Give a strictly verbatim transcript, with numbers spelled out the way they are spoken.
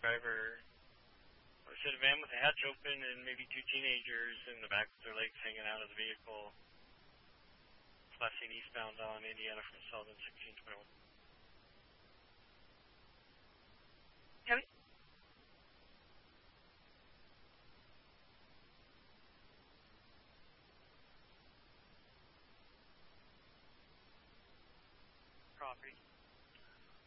driver was in a van with the hatch open and maybe two teenagers in the back with their legs hanging out of the vehicle. Last seen eastbound on Indiana from Sullivan, sixteen twenty-one. Copy. Property.